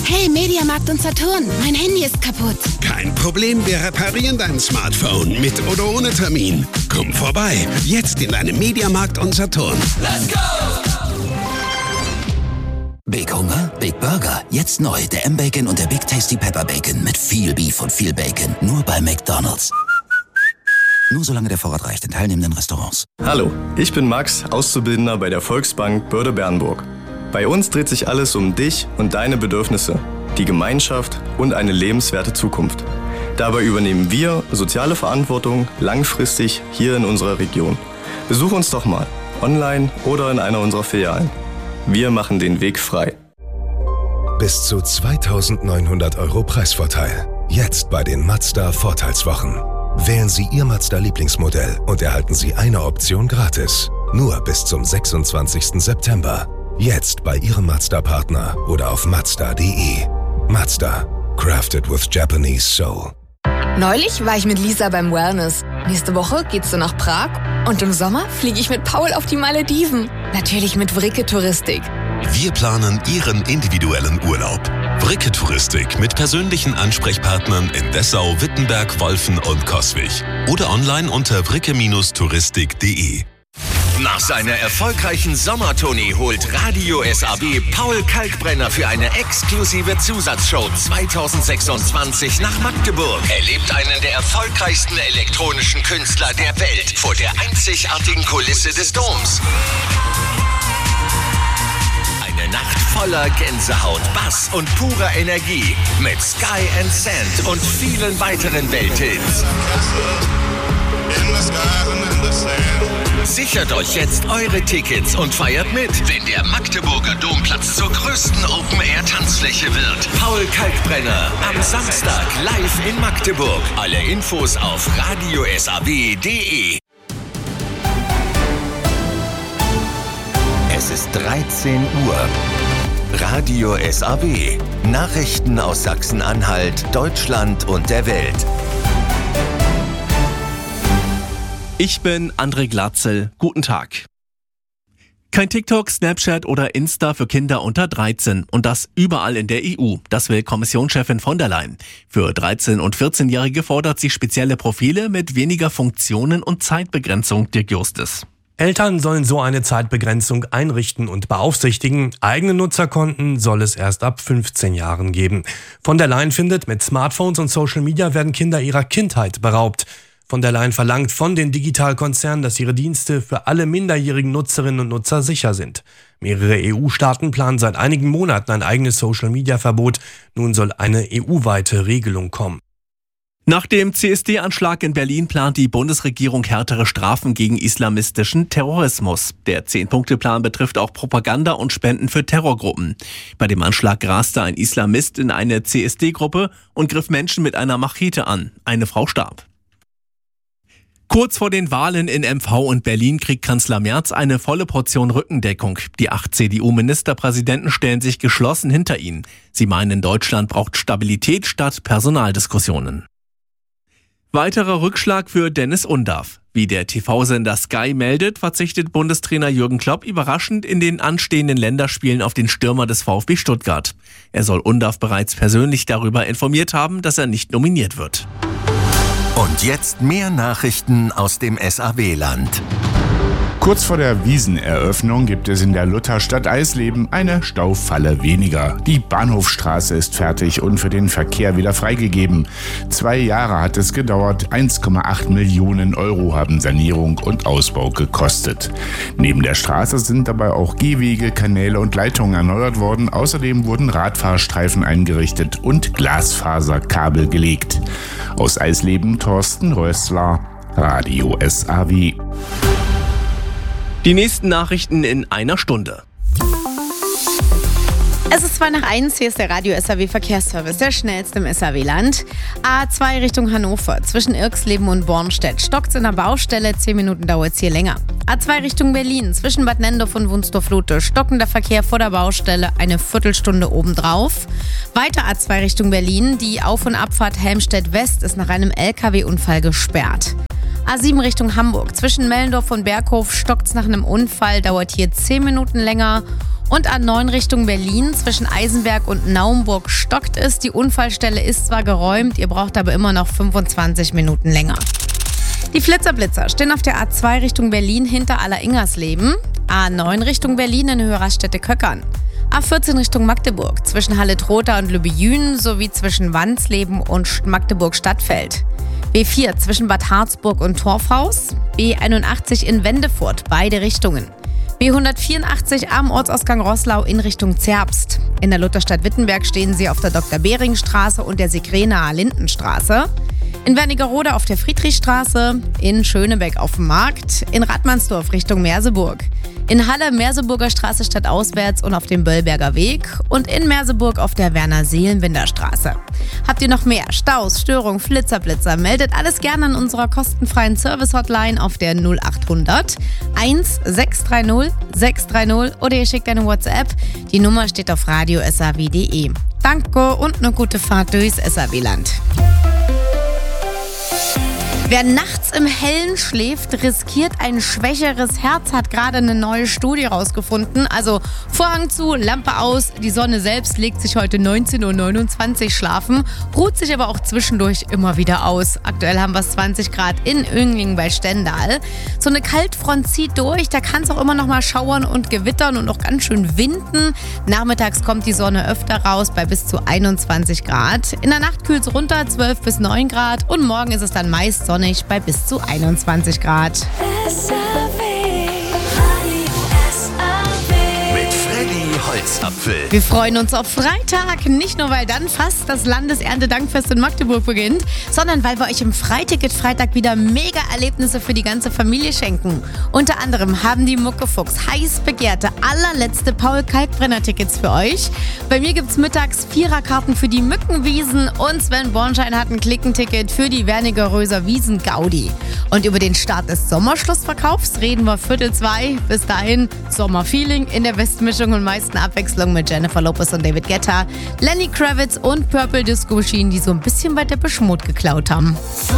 Hey, Mediamarkt und Saturn, mein Handy ist kaputt. Kein Problem, wir reparieren dein Smartphone mit oder ohne Termin. Komm vorbei, jetzt in deinem Mediamarkt und Saturn. Let's go! Big Hunger, Big Burger. Jetzt neu, der M-Bacon und der Big Tasty Pepper Bacon mit viel Beef und viel Bacon. Nur bei McDonald's. Nur solange der Vorrat reicht in teilnehmenden Restaurants. Hallo, ich bin Max, Auszubildender bei der Volksbank Börde-Bernburg. Bei uns dreht sich alles um dich und deine Bedürfnisse, die Gemeinschaft und eine lebenswerte Zukunft. Dabei übernehmen wir soziale Verantwortung langfristig hier in unserer Region. Besuch uns doch mal, online oder in einer unserer Filialen. Wir machen den Weg frei. Bis zu 2.900 € Preisvorteil. Jetzt bei den Mazda Vorteilswochen. Wählen Sie Ihr Mazda-Lieblingsmodell und erhalten Sie eine Option gratis. Nur bis zum 26. September. Jetzt bei Ihrem Mazda-Partner oder auf Mazda.de. Mazda. Crafted with Japanese Soul. Neulich war ich mit Lisa beim Wellness. Nächste Woche geht's so nach Prag. Und im Sommer fliege ich mit Paul auf die Malediven. Natürlich mit Vricke Touristik. Wir planen Ihren individuellen Urlaub. Vricke Touristik mit persönlichen Ansprechpartnern in Dessau, Wittenberg, Wolfen und Coswig. Oder online unter vricke-touristik.de. Nach seiner erfolgreichen Sommertournee holt Radio SAB Paul Kalkbrenner für eine exklusive Zusatzshow 2026 nach Magdeburg. Erlebt einen der erfolgreichsten elektronischen Künstler der Welt vor der einzigartigen Kulisse des Doms. Eine Nacht voller Gänsehaut, Bass und purer Energie mit Sky and Sand und vielen weiteren Welthits. Sichert euch jetzt eure Tickets und feiert mit, wenn der Magdeburger Domplatz zur größten Open-Air-Tanzfläche wird. Paul Kalkbrenner am Samstag live in Magdeburg. Alle Infos auf radiosab.de. Es ist 13 Uhr. Radio SAB. Nachrichten aus Sachsen-Anhalt, Deutschland und der Welt. Ich bin André Glatzel. Guten Tag. Kein TikTok, Snapchat oder Insta für Kinder unter 13 und das überall in der EU. Das will Kommissionschefin von der Leyen. Für 13- und 14-Jährige fordert sie spezielle Profile mit weniger Funktionen und Zeitbegrenzung, Dirk Justus. Eltern sollen so eine Zeitbegrenzung einrichten und beaufsichtigen. Eigene Nutzerkonten soll es erst ab 15 Jahren geben. Von der Leyen findet, mit Smartphones und Social Media werden Kinder ihrer Kindheit beraubt. Von der Leyen verlangt von den Digitalkonzernen, dass ihre Dienste für alle minderjährigen Nutzerinnen und Nutzer sicher sind. Mehrere EU-Staaten planen seit einigen Monaten ein eigenes Social-Media-Verbot. Nun soll eine EU-weite Regelung kommen. Nach dem CSD-Anschlag in Berlin plant die Bundesregierung härtere Strafen gegen islamistischen Terrorismus. Der 10-Punkte-Plan betrifft auch Propaganda und Spenden für Terrorgruppen. Bei dem Anschlag raste ein Islamist in eine CSD-Gruppe und griff Menschen mit einer Machete an. Eine Frau starb. Kurz vor den Wahlen in MV und Berlin kriegt Kanzler Merz eine volle Portion Rückendeckung. Die 8 CDU-Ministerpräsidenten stellen sich geschlossen hinter ihn. Sie meinen, Deutschland braucht Stabilität statt Personaldiskussionen. Weiterer Rückschlag für Dennis Undaff. Wie der TV-Sender Sky meldet, verzichtet Bundestrainer Jürgen Klopp überraschend in den anstehenden Länderspielen auf den Stürmer des VfB Stuttgart. Er soll Undaff bereits persönlich darüber informiert haben, dass er nicht nominiert wird. Und jetzt mehr Nachrichten aus dem SAW-Land. Kurz vor der Wieseneröffnung gibt es in der Lutherstadt Eisleben eine Staufalle weniger. Die Bahnhofstraße ist fertig und für den Verkehr wieder freigegeben. 2 Jahre hat es gedauert, 1,8 Millionen € haben Sanierung und Ausbau gekostet. Neben der Straße sind dabei auch Gehwege, Kanäle und Leitungen erneuert worden. Außerdem wurden Radfahrstreifen eingerichtet und Glasfaserkabel gelegt. Aus Eisleben Thorsten Rössler, Radio SAW. Die nächsten Nachrichten in einer Stunde. Es ist 2:01, hier ist der Radio SAW Verkehrsservice, der schnellste im SAW-Land. A2 Richtung Hannover, zwischen Irxleben und Bornstedt. Stockt's in der Baustelle, 10 Minuten dauert es hier länger. A2 Richtung Berlin, zwischen Bad Nendorf und Wunstorf-Lute. Stockender Verkehr vor der Baustelle, eine Viertelstunde obendrauf. Weiter A2 Richtung Berlin, die Auf- und Abfahrt Helmstedt West ist nach einem LKW-Unfall gesperrt. A7 Richtung Hamburg, zwischen Mellendorf und Berghof stockt's nach einem Unfall, dauert hier 10 Minuten länger. Und A9 Richtung Berlin zwischen Eisenberg und Naumburg stockt es. Die Unfallstelle ist zwar geräumt, ihr braucht aber immer noch 25 Minuten länger. Die Flitzer-Blitzer stehen auf der A2 Richtung Berlin hinter Aller-Ingersleben, A9 Richtung Berlin in Höheraststätte Köckern, A14 Richtung Magdeburg zwischen Halle-Trotha und Lübbejünen sowie zwischen Wandsleben und Magdeburg-Stadtfeld, B4 zwischen Bad Harzburg und Torfhaus, B81 in Wendefurt, beide Richtungen, B184 am Ortsausgang Roßlau in Richtung Zerbst. In der Lutherstadt Wittenberg stehen sie auf der Dr.-Behring-Straße und der Sigrenaer-Lindenstraße. In Wernigerode auf der Friedrichstraße, in Schönebeck auf dem Markt, in Rattmannsdorf Richtung Merseburg, in Halle Merseburger Straße stadtauswärts und auf dem Böllberger Weg und in Merseburg auf der Werner-Seelenbinder Straße. Habt ihr noch mehr Staus, Störungen, Flitzer-Blitzer? Meldet alles gerne an unserer kostenfreien Service-Hotline auf der 0800 1630 630 oder ihr schickt eine WhatsApp. Die Nummer steht auf radiosaw.de. Danke und eine gute Fahrt durchs SAW-Land. Wer nachts im Hellen schläft, riskiert ein schwächeres Herz, hat gerade eine neue Studie rausgefunden. Also Vorhang zu, Lampe aus, die Sonne selbst legt sich heute 19:29 Uhr schlafen, ruht sich aber auch zwischendurch immer wieder aus. Aktuell haben wir es 20 Grad in Önglingen bei Stendal. So eine Kaltfront zieht durch, da kann es auch immer noch mal schauern und gewittern und auch ganz schön winden. Nachmittags kommt die Sonne öfter raus bei bis zu 21 Grad. In der Nacht kühlt es runter, 12 bis 9 Grad und morgen ist es dann meist sonnig bei bis zu 21 Grad. Mit Freddy Holzapfel. Wir freuen uns auf Freitag, nicht nur weil dann fast das Landeserntedankfest in Magdeburg beginnt, sondern weil wir euch im Freiticket-Freitag wieder Mega-Erlebnisse für die ganze Familie schenken. Unter anderem haben die Muckefuchs heiß begehrte allerletzte Paul-Kalkbrenner-Tickets für euch. Bei mir gibt's mittags Viererkarten für die Mückenwiesen und Sven Bornschein hat ein Klickenticket für die Wernigeröser Wiesen-Gaudi. Und über den Start des Sommerschlussverkaufs reden wir 1:45. Bis dahin Sommerfeeling in der Bestmischung und meisten Abwechslung mit Jennifer Lopez und David Guetta, Lenny Kravitz und Purple Disco Machine, die so ein bisschen bei Depeche Mode geklaut haben.